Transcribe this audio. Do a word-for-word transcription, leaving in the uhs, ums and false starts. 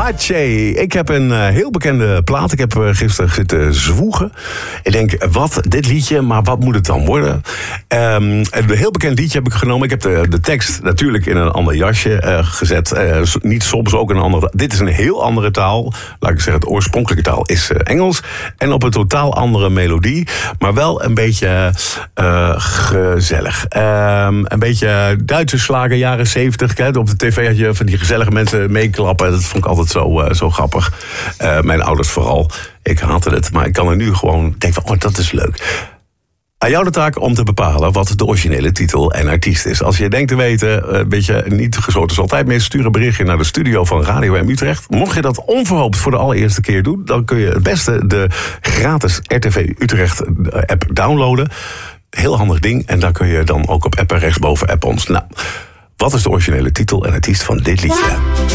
Apache. Ik heb een uh, heel bekende plaat. Ik heb uh, gisteren zitten zwoegen. Ik denk, wat, dit liedje, maar wat moet het dan worden? Um, een heel bekend liedje heb ik genomen. Ik heb de, de tekst natuurlijk in een ander jasje uh, gezet. Uh, niet soms ook een andere. Dit is een heel andere taal. Laat ik zeggen, het oorspronkelijke taal is uh, Engels. En op een totaal andere melodie. Maar wel een beetje uh, gezellig. Um, een beetje Duitse slager, jaren zeventig. Op de tv had je van die gezellige mensen meeklappen. Dat vond ik altijd zo, uh, zo grappig. Uh, mijn ouders vooral. Ik haatte het, maar ik kan er nu gewoon denken van, oh, dat is leuk. Aan jou de taak om te bepalen wat de originele titel en artiest is. Als je denkt te weten, een beetje niet gesloten is altijd mee, stuur een berichtje naar de studio van Radio M Utrecht. Mocht je dat onverhoopt voor de allereerste keer doen, dan kun je het beste de gratis R T V Utrecht app downloaden. Heel handig ding. En daar kun je dan ook op appen rechtsboven app ons. Nou, wat is de originele titel en artiest van dit liedje?